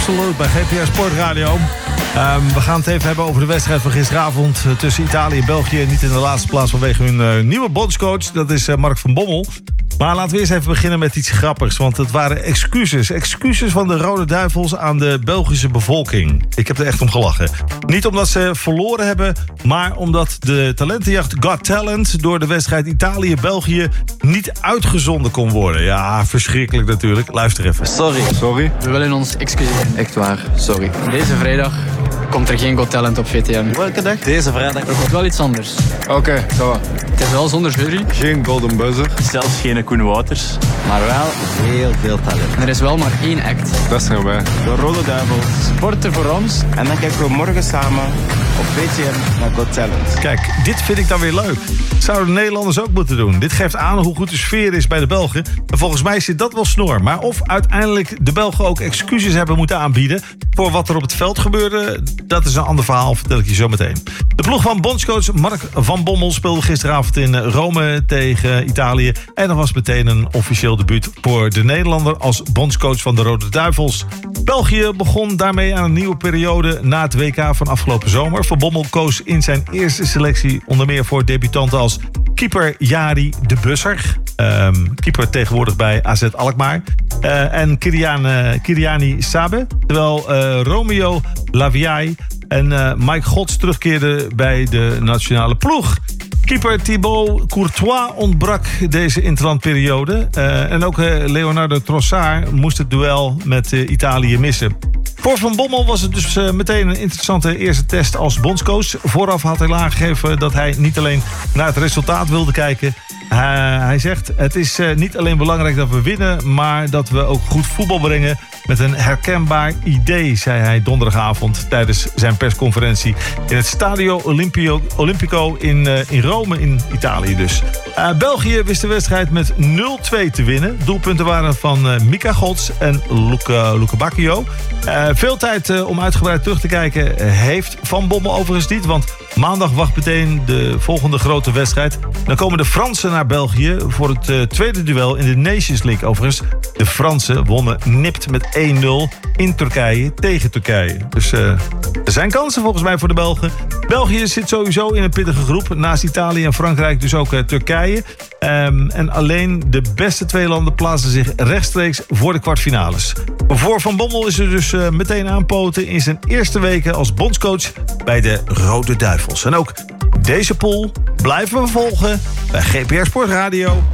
Absoluut, bij GPR Sportradio. We gaan het even hebben over de wedstrijd van gisteravond tussen Italië en België. Niet in de laatste plaats vanwege hun nieuwe bondscoach. Dat is Mark van Bommel. Maar laten we eerst even beginnen met iets grappigs. Want het waren excuses. Excuses van de Rode Duivels aan de Belgische bevolking. Ik heb er echt om gelachen. Niet omdat ze verloren hebben, maar omdat de talentenjacht Got Talent door de wedstrijd Italië-België niet uitgezonden kon worden. Ja, verschrikkelijk natuurlijk. Luister even. Sorry. We willen ons excuseren. Echt waar, sorry. Deze vrijdag komt er geen Got Talent op VTM. Welke dag? Deze vrijdag. Er komt wel iets anders. Oké, zo. Het is wel zonder jury, Geen golden buzzer. Zelfs geen Koen Wouters. maar wel, Heel veel talent. er is wel maar één act. Dat zijn wij. De Rode Duivels. Sporten voor ons. En dan kijken we morgen samen op VTM naar Got Talent. Kijk, dit vind ik dan weer leuk. Zouden de Nederlanders ook moeten doen. Dit geeft aan hoe goed de sfeer is bij de Belgen. En volgens mij zit dat wel snor. Maar of uiteindelijk de Belgen ook excuses hebben moeten aanbieden voor wat er op het veld gebeurde, dat is een ander verhaal, vertel ik je zo meteen. De ploeg van bondscoach Mark van Bommel speelde gisteravond in Rome tegen Italië. En dat was meteen een officieel debuut voor de Nederlander als bondscoach van de Rode Duivels. België begon daarmee aan een nieuwe periode na het WK van afgelopen zomer. Van Bommel koos in zijn eerste selectie onder meer voor debutanten als keeper Jari de Busser. Keeper tegenwoordig bij AZ Alkmaar. En Kiriani Sabe. Terwijl Romeo Laviai en Mike Gods terugkeerden bij de nationale ploeg. Keeper Thibaut Courtois ontbrak deze interlandperiode. En ook Leonardo Trossard moest het duel met Italië missen. Voor Van Bommel was het dus meteen een interessante eerste test als bondscoach. Vooraf had hij aangegeven dat hij niet alleen naar het resultaat wilde kijken. Hij zegt, het is niet alleen belangrijk dat we winnen, maar dat we ook goed voetbal brengen met een herkenbaar idee, zei hij donderdagavond tijdens zijn persconferentie in het Stadio Olimpico in Rome in Italië dus. België wist de wedstrijd met 0-2 te winnen. Doelpunten waren van Mika Gods en Luca Bacchio. Veel tijd om uitgebreid terug te kijken heeft Van Bommel overigens niet, want maandag wacht meteen de volgende grote wedstrijd. Dan komen de Fransen naar België voor het tweede duel in de Nations League. Overigens, de Fransen wonnen nipt met 1-0 in Turkije tegen Turkije. Dus er zijn kansen volgens mij voor de Belgen. België zit sowieso in een pittige groep. Naast Italië en Frankrijk dus ook Turkije. En alleen de beste twee landen plaatsen zich rechtstreeks voor de kwartfinales. Voor Van Bommel is er dus meteen aanpoten in zijn eerste weken als bondscoach bij de Rode Duivels. En ook deze pool blijven we volgen bij GPR Sportradio.